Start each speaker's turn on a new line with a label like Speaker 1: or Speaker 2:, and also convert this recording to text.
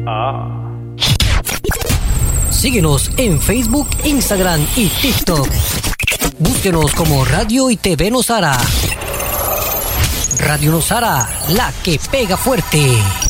Speaker 1: Síguenos en Facebook, Instagram y TikTok. Búsquenos como Radio y TV Nosara. Radio Nosara, la que pega fuerte.